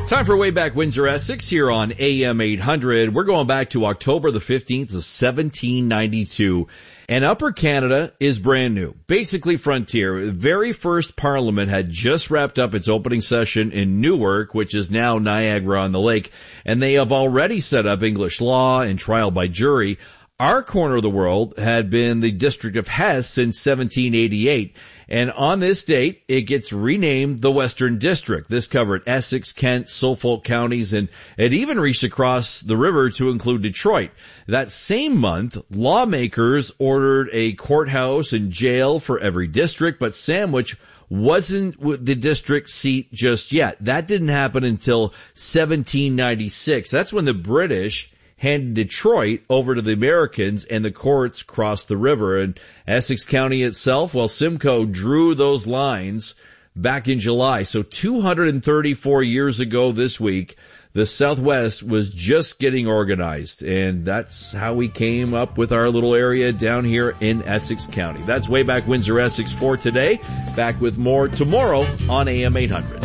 Time for Way Back Windsor Essex here on AM 800. We're going back to October the 15th of 1792. And Upper Canada is brand new. Basically frontier. The very first Parliament had just wrapped up its opening session in Newark, which is now Niagara-on-the-Lake. And they have already set up English law and trial by jury. Our corner of the world had been the District of Hesse since 1788. And on this date, it gets renamed the Western District. This covered Essex, Kent, Suffolk counties, and it even reached across the river to include Detroit. That same month, lawmakers ordered a courthouse and jail for every district, but Sandwich wasn't the district seat just yet. That didn't happen until 1796. That's when the British handed Detroit over to the Americans and the courts crossed the river. And Essex County itself, well, Simcoe drew those lines back in July. So 234 years ago this week, the Southwest was just getting organized. And that's how we came up with our little area down here in Essex County. That's Way Back Windsor Essex for today. Back with more tomorrow on AM 800.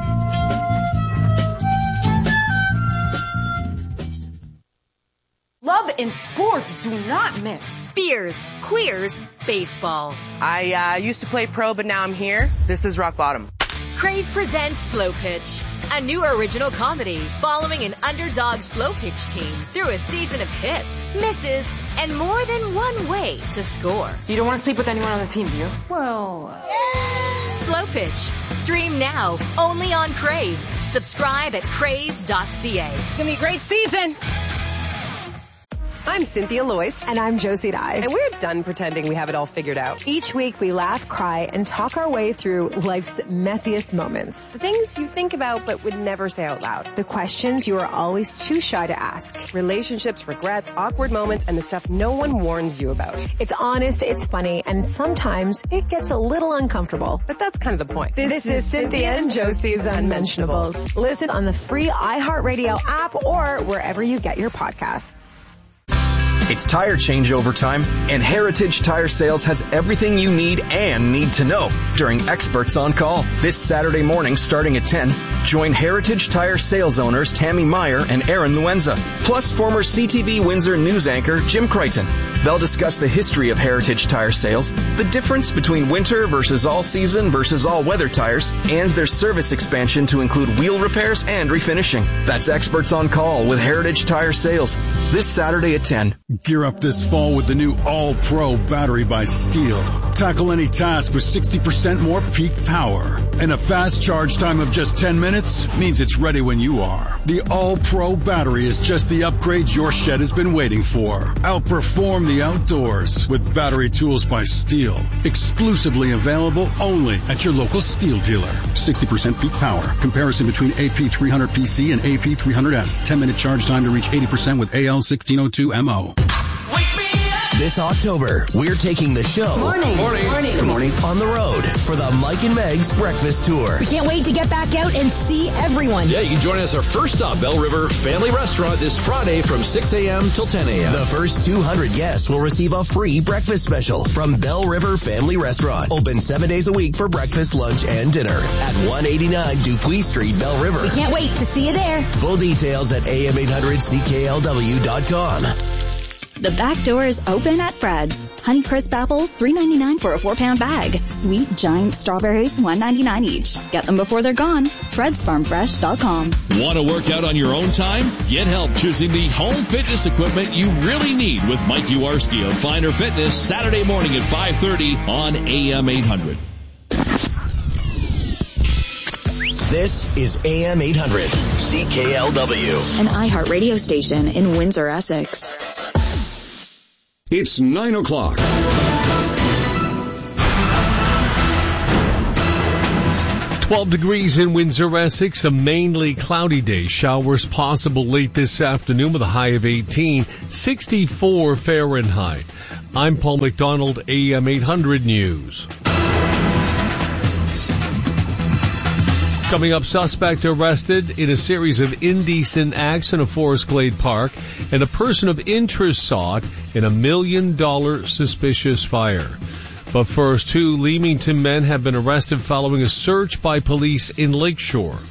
Love and sports do not mix. Beers, queers, baseball. I used to play pro, but now I'm here. This is rock bottom. Crave presents Slow Pitch, a new original comedy following an underdog slow pitch team through a season of hits, misses, and more than one way to score. You don't want to sleep with anyone on the team, do you? Well... Slow Pitch. Stream now, only on Crave. Subscribe at crave.ca. It's going to be a great season. I'm Cynthia Loyce. And I'm Josie Dye. And we're done pretending we have it all figured out. Each week we laugh, cry, and talk our way through life's messiest moments. The things you think about but would never say out loud. The questions you are always too shy to ask. Relationships, regrets, awkward moments, and the stuff no one warns you about. It's honest, it's funny, and sometimes it gets a little uncomfortable. But that's kind of the point. This is Cynthia and Josie's Unmentionables. Listen on the free iHeartRadio app or wherever you get your podcasts. It's tire changeover time, and Heritage Tire Sales has everything you need and need to know during Experts on Call. This Saturday morning starting at 10, join Heritage Tire Sales owners Tammy Meyer and Aaron Luenza, plus former CTV Windsor news anchor Jim Crichton. They'll discuss the history of Heritage Tire Sales, the difference between winter versus all-season versus all-weather tires, and their service expansion to include wheel repairs and refinishing. That's Experts on Call with Heritage Tire Sales, this Saturday at 10. Gear up this fall with the new All-Pro battery by Steel. Tackle any task with 60% more peak power. And a fast charge time of just 10 minutes means it's ready when you are. The All-Pro battery is just the upgrade your shed has been waiting for. Outperform the outdoors with battery tools by Steel. Exclusively available only at your local Steel dealer. 60% peak power. Comparison between AP300PC and AP300S. 10-minute charge time to reach 80% with AL1602MO. This October, we're taking the show. Good morning. On the road for the Mike and Meg's Breakfast Tour. We can't wait to get back out and see everyone. Yeah, you can join us our first stop, Bell River Family Restaurant, this Friday from 6 a.m. till 10 a.m. The first 200 guests will receive a free breakfast special from Bell River Family Restaurant. Open 7 days a week for breakfast, lunch, and dinner at 189 Dupuis Street, Bell River. We can't wait to see you there. Full details at am800cklw.com. The back door is open at Fred's. Honeycrisp apples, $3.99 for a 4-pound bag. Sweet giant strawberries, $1.99 each. Get them before they're gone. Fred'sFarmFresh.com. Want to work out on your own time? Get help choosing the home fitness equipment you really need with Mike Uwarski of Finder Fitness, Saturday morning at 5:30 on AM 800. This is AM 800, CKLW. An iHeart radio station in Windsor, Essex. It's 9 o'clock. "12 degrees in Windsor, Essex. A mainly cloudy day. Showers possible late this afternoon with a high of 18, 64 Fahrenheit. I'm Paul McDonald, AM 800 News. Coming up, suspect arrested in a series of indecent acts in a Forest Glade park, and a person of interest sought in a $1 million suspicious fire. But first, 2 Leamington men have been arrested following a search by police in Lakeshore.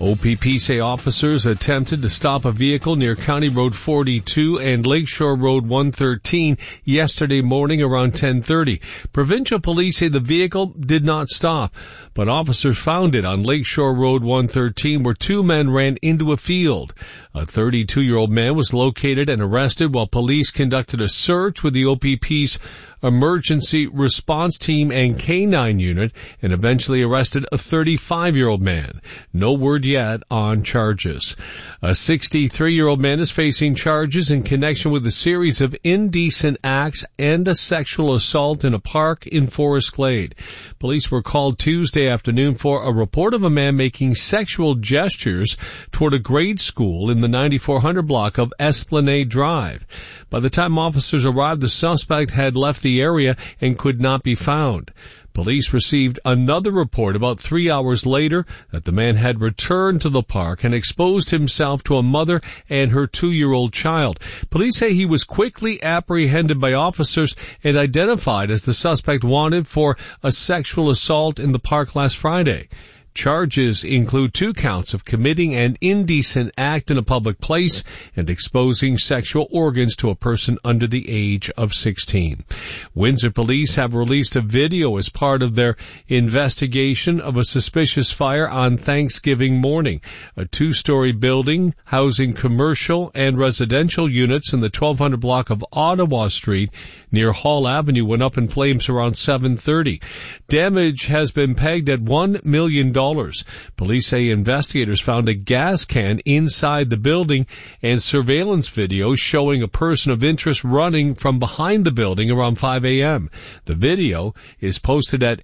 OPP say officers attempted to stop a vehicle near County Road 42 and Lakeshore Road 113 yesterday morning around 10:30. Provincial police say the vehicle did not stop, but officers found it on Lakeshore Road 113 where two men ran into a field. A 32-year-old man was located and arrested while police conducted a search with the OPP's emergency response team and K-9 unit and eventually arrested a 35-year-old man. No word yet on charges. A 63-year-old man is facing charges in connection with a series of indecent acts and a sexual assault in a park in Forest Glade. Police were called Tuesday afternoon for a report of a man making sexual gestures toward a grade school in the 9400 block of Esplanade Drive. By the time officers arrived, the suspect had left the area and could not be found. Police received another report about 3 hours later that the man had returned to the park and exposed himself to a mother and her 2-year-old child. Police say he was quickly apprehended by officers and identified as the suspect wanted for a sexual assault in the park last Friday. Charges include 2 counts of committing an indecent act in a public place and exposing sexual organs to a person under the age of 16. Windsor police have released a video as part of their investigation of a suspicious fire on Thanksgiving morning. A 2-story building housing commercial and residential units in the 1200 block of Ottawa Street near Hall Avenue went up in flames around 7:30. Damage has been pegged at $1 million. Police say investigators found a gas can inside the building and surveillance video showing a person of interest running from behind the building around 5 a.m. The video is posted at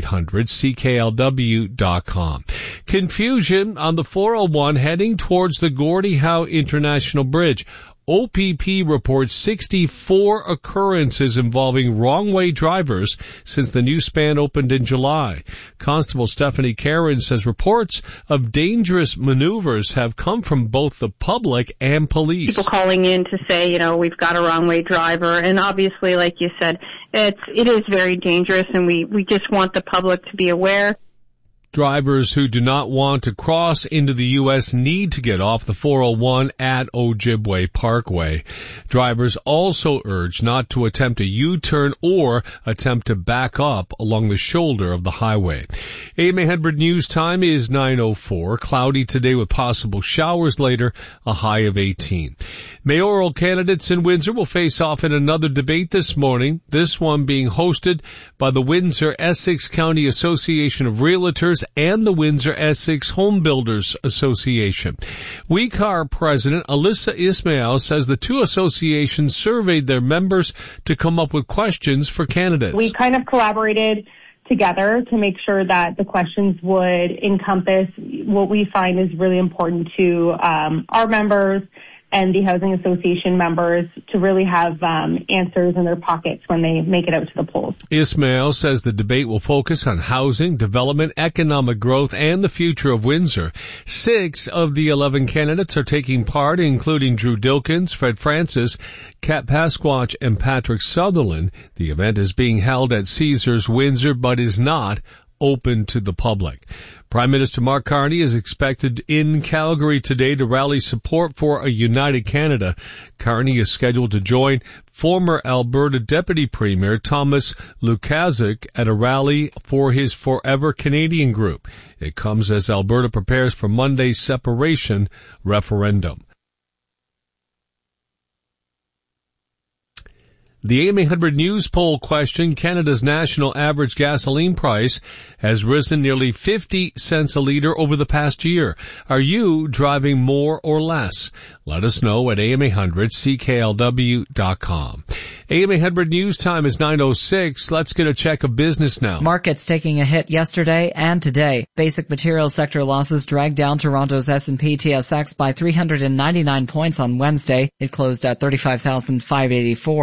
am800cklw.com. Confusion on the 401 heading towards the Gordie Howe International Bridge. OPP reports 64 occurrences involving wrong-way drivers since the new span opened in July. Constable Stephanie Karen says reports of dangerous maneuvers have come from both the public and police. People calling in to say, we've got a wrong-way driver, and obviously, like you said, it is very dangerous, and we just want the public to be aware. Drivers who do not want to cross into the U.S. need to get off the 401 at Ojibwe Parkway. Drivers also urged not to attempt a U-turn or attempt to back up along the shoulder of the highway. AM 800 news time is 9:04. Cloudy today with possible showers later, a high of 18. Mayoral candidates in Windsor will face off in another debate this morning, this one being hosted by the Windsor-Essex County Association of Realtors and the Windsor-Essex Home Builders Association. WECAR President Alyssa Ismail says the two associations surveyed their members to come up with questions for candidates. We kind of collaborated together to make sure that the questions would encompass what we find is really important to our members and the housing association members to really have answers in their pockets when they make it out to the polls. Ismail says the debate will focus on housing, development, economic growth, and the future of Windsor. 6 of the 11 candidates are taking part, including Drew Dilkins, Fred Francis, Kat Pasquatch, and Patrick Sutherland. The event is being held at Caesars Windsor, but is not open to the public. Prime Minister Mark Carney is expected in Calgary today to rally support for a united Canada. Carney is scheduled to join former Alberta Deputy Premier Thomas Lukaszuk at a rally for his Forever Canadian group. It comes as Alberta prepares for Monday's separation referendum. The AM 800 News poll question, Canada's national average gasoline price has risen nearly 50 cents a litre over the past year. Are you driving more or less? Let us know at am800cklw.com. AM 800 News time is 9:06. Let's get a check of business now. Markets taking a hit yesterday and today. Basic materials sector losses dragged down Toronto's S&P TSX by 399 points on Wednesday. It closed at 35,584. In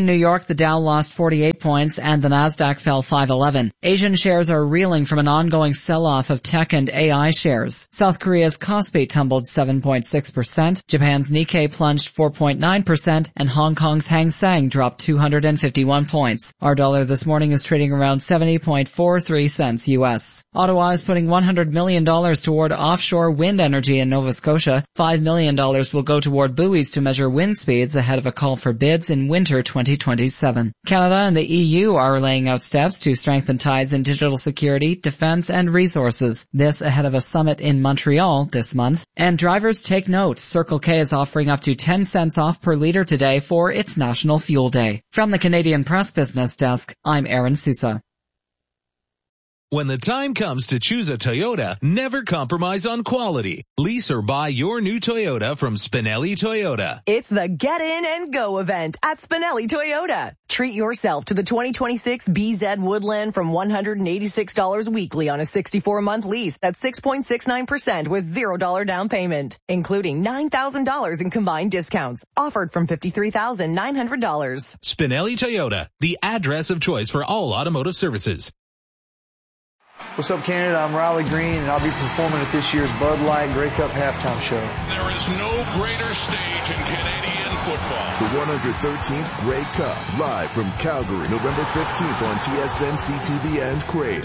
New York, the Dow lost 48 points and the Nasdaq fell 511. Asian shares are reeling from an ongoing sell-off of tech and AI shares. South Korea's Kospi tumbled 7.6%, Japan's Nikkei plunged 4.9%, and Hong Kong's Hang Seng dropped 251 points. Our dollar this morning is trading around 70.43 cents U.S. Ottawa is putting $100 million toward offshore wind energy in Nova Scotia. $5 million will go toward buoys to measure wind speeds ahead of a call for bids in winter 2027. Canada and the EU are laying out steps to strengthen ties in digital security, defense, and resources. This ahead of a summit in Montreal this month. And drivers take note. Circle K is offering up to 10 cents off per liter today for its National Fuel Day. From the Canadian Press Business Desk, I'm Erin Sousa. When the time comes to choose a Toyota, never compromise on quality. Lease or buy your new Toyota from Spinelli Toyota. It's the Get In and Go event at Spinelli Toyota. Treat yourself to the 2026 BZ Woodland from $186 weekly on a 64-month lease at 6.69% with $0 down payment, including $9,000 in combined discounts, offered from $53,900. Spinelli Toyota, the address of choice for all automotive services. What's up, Canada? I'm Riley Green, and I'll be performing at this year's Bud Light Grey Cup halftime show. There is no greater stage in Canadian football. The 113th Grey Cup, live from Calgary, November 15th on TSN, CTV, and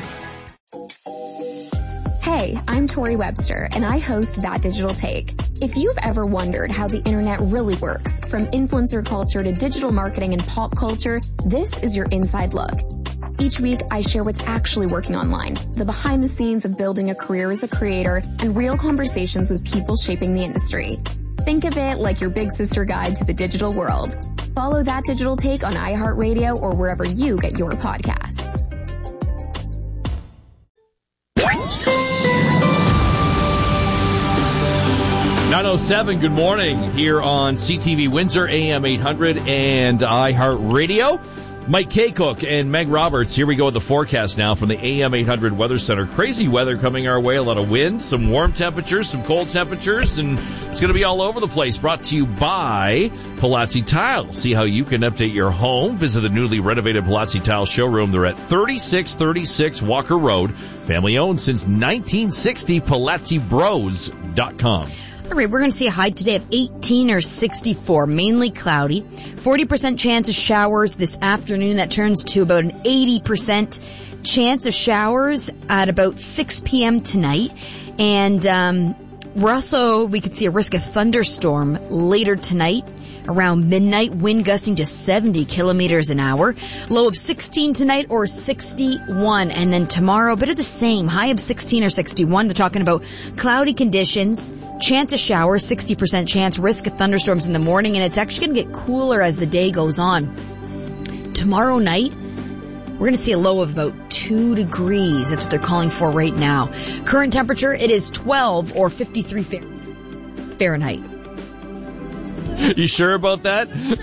Crave. Hey, I'm Tori Webster, and I host That Digital Take. If you've ever wondered how the internet really works, from influencer culture to digital marketing and pop culture, this is your inside look. Each week, I share what's actually working online, the behind the scenes of building a career as a creator, and real conversations with people shaping the industry. Think of it like your big sister guide to the digital world. Follow That Digital Take on iHeartRadio or wherever you get your podcasts. 9:07, good morning here on CTV Windsor, AM 800 and iHeartRadio. Mike Kaycook and Meg Roberts. Here we go with the forecast now from the AM 800 Weather Center. Crazy weather coming our way. A lot of wind, some warm temperatures, some cold temperatures, and it's going to be all over the place. Brought to you by Palazzi Tile. See how you can update your home. Visit the newly renovated Palazzi Tile showroom. They're at 3636 Walker Road. Family owned since 1960. PalazziBros.com. All right, we're going to see a high today of 18 or 64, mainly cloudy. 40% chance of showers this afternoon. That turns to about an 80% chance of showers at about 6 p.m. tonight. And we could see a risk of thunderstorm later tonight around midnight. Wind gusting to 70 kilometers an hour. Low of 16 tonight or 61. And then tomorrow, a bit of the same. High of 16 or 61. They're talking about cloudy conditions. Chance of showers, 60% chance, risk of thunderstorms in the morning, and it's actually going to get cooler as the day goes on. Tomorrow night, we're going to see a low of about 2 degrees. That's what they're calling for right now. Current temperature, it is 12 or 53 Fahrenheit. You sure about that?